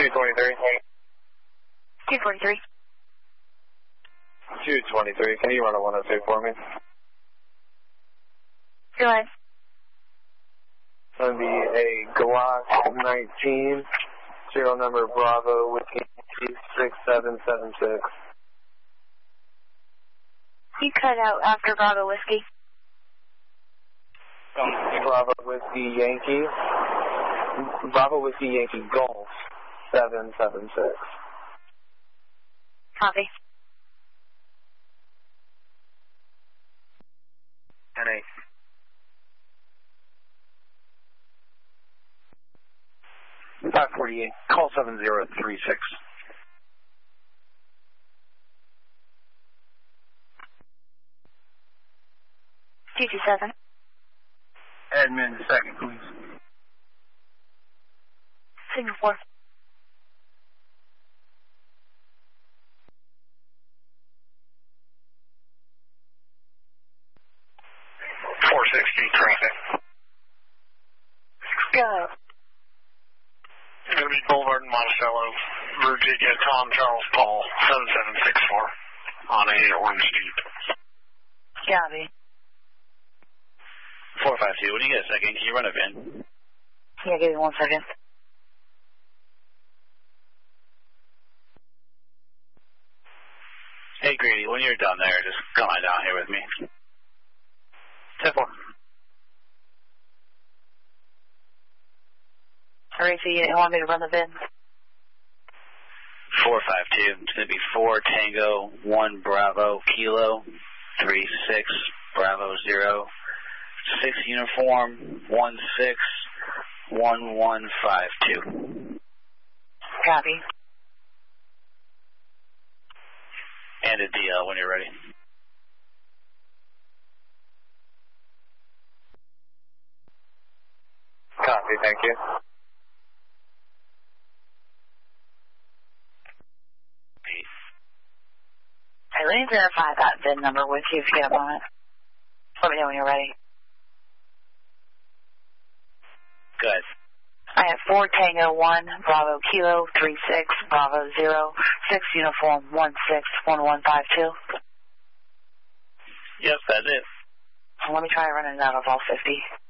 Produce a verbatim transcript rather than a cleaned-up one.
two twenty-three. two forty-three. two twenty-three. Can you run a one oh two for me? Go ahead. It's going to be a Glock nineteen, serial number Bravo Whiskey six seven seven six. You cut out after Bravo Whiskey. Bravo Whiskey Yankee. Bravo Whiskey Yankee Golf seven seven six. Copy. ten eight. five forty-eight. Call seven zero three six. two two seven. Admin second, please. Signal four. four sixty traffic. Go. It's going to be Boulevard and Monticello, Virginia, Tom Charles Paul, seven seven six four, on a Orange Jeep. Copy. four five two, when you get a second, can you run a V I N? Yeah, give me one second. Hey, Grady, when you're done there, just come on down here with me. ten four. Alright, so you want me to run the V I N? four five two. It's going to be four Tango, one Bravo Kilo, three six Bravo zero, six Uniform, one six, one one five two. Copy. And a D L when you're ready. Copy, thank you. Hey, let me verify that V I N number with you if you get a moment. Let me know when you're ready. Good. I have four Tango, one Bravo Kilo, three six Bravo zero, six Uniform, one six, one one five two. Yep, that's it. Let me try running that off all fifty.